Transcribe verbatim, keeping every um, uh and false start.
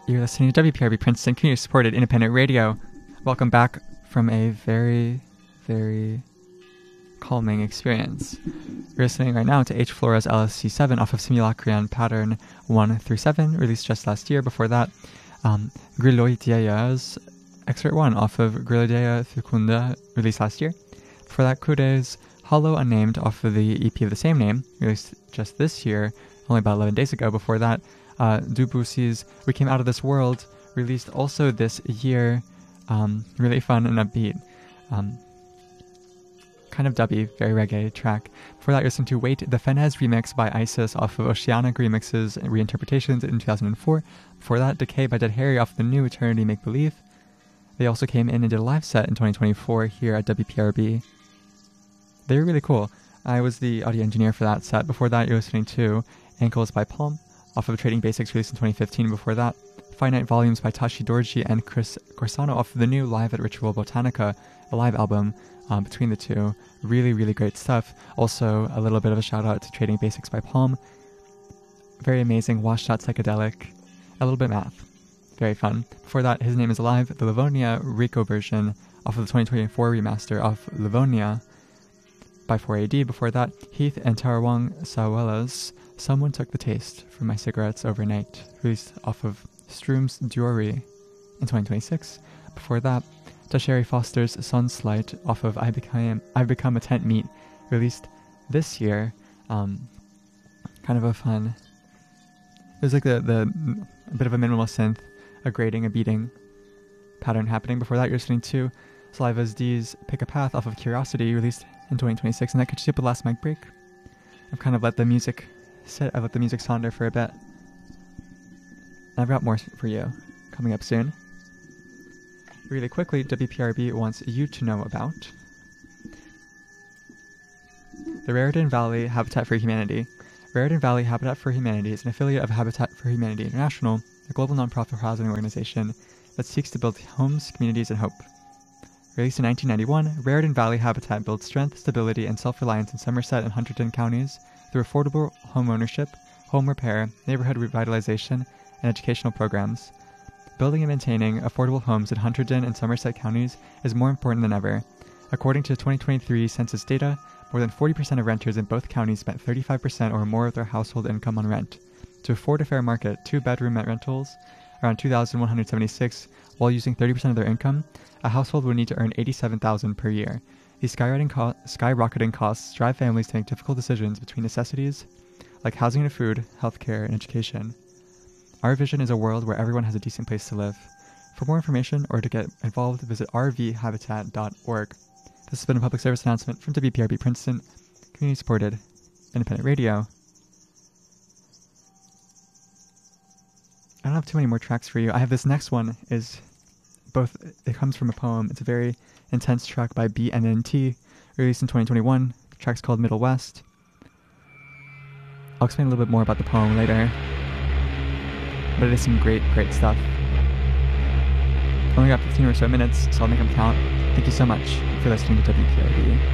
You're listening to W P R B Princeton Community Supported Independent Radio. Welcome back from a very, very calming experience. You're listening right now to H. Flores L S C seven off of Simulacrian Pattern one through seven, released just last year. Before that, um, Grilloidea's Excerpt one off of Grilloidea Fecunda, released last year. Before that, Kude's Hollow Unnamed off of the E P of the same name, released just this year, only about eleven days ago. Before that, uh, Debussy's We Came Out of This World, released also this year, um, really fun and upbeat. Um, kind of dubby, very reggae track. Before that, you're listening to Wait, the Fenez remix by Isis off of Oceanic Remixes and Reinterpretations in two thousand four. Before that, Decay by Dead Harry off the new Eternity Make Believe. They also came in and did a live set in twenty twenty-four here at W P R B. They were really cool. I was the audio engineer for that set. Before that, you're listening to Ankles by Palm off of Trading Basics, released in twenty fifteen. Before that, Finite Volumes by Tashi Dorji and Chris Corsano off of the new Live at Ritual Botanica, a live album um, between the two. Really, really great stuff. Also, a little bit of a shout out to Trading Basics by Palm. Very amazing, washed out psychedelic, a little bit math. Very fun. Before that, His Name Is Alive, the Livonia Rico version off of the twenty twenty-four remaster of Livonia by four A D. Before that, Heath and Tarawong Sawella's Someone Took the Taste from My Cigarettes Overnight, released off of Stroom's Duori in twenty twenty-six. Before that, Tasheri Foster's Sunslight off of I Became, I've Become a Tent Meat, released this year. Um, kind of a fun... It was like the, the a bit of a minimal synth, a grading, a beating pattern happening. Before that, you're listening to Saliva's D's Pick a Path off of Curiosity, released in twenty twenty-six, and that catches you up with Last Mic Break. I've kind of let the music sit, I've let the music sonder for a bit. And I've got more for you coming up soon. Really quickly, W P R B wants you to know about the Raritan Valley Habitat for Humanity. Raritan Valley Habitat for Humanity is an affiliate of Habitat for Humanity International, a global nonprofit housing organization that seeks to build homes, communities, and hope. Released in nineteen ninety-one, Raritan Valley Habitat builds strength, stability, and self-reliance in Somerset and Hunterdon counties through affordable home ownership, home repair, neighborhood revitalization, and educational programs. Building and maintaining affordable homes in Hunterdon and Somerset counties is more important than ever. According to twenty twenty-three census data, more than forty percent of renters in both counties spent thirty-five percent or more of their household income on rent. To afford a fair market, two-bedroom rentals around two thousand one hundred seventy-six, while using thirty percent of their income, a household would need to earn eighty-seven thousand dollars per year. These skyrocketing, co- skyrocketing costs drive families to make difficult decisions between necessities like housing and food, healthcare, and education. Our vision is a world where everyone has a decent place to live. For more information or to get involved, visit r v habitat dot org. This has been a public service announcement from W P R B Princeton, community-supported, independent radio. I don't have too many more tracks for you. I have this next one, is both, it comes from a poem. It's a very intense track by B N N T, released in twenty twenty-one. The track's called Middle West. I'll explain a little bit more about the poem later, but it is some great, great stuff. Only got fifteen or so minutes, so I'll make them count. Thank you so much for listening to W P R B.